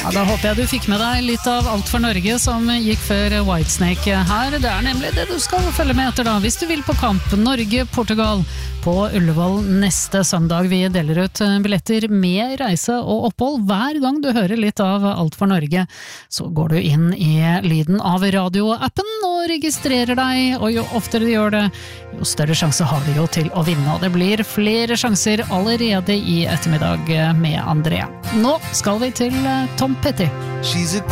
Ja, da håper jeg du fikk med deg litt av Alt for Norge som gikk før Whitesnake her. Det nemlig det du skal følge med etter da, hvis du vil på kamp Norge-Portugal på Ullevål neste søndag. Vi deler ut billetter med reise og opphold. Hver gang du hører litt av Alt for Norge, så går du inn i lyden av radioappen og registrerer deg, og jo oftere du gjør det, jo større sjanse har du jo til å vinne. Og det blir flere sjanser allerede i ettermiddag med Andrea. Nå skal vi til Tom Petty.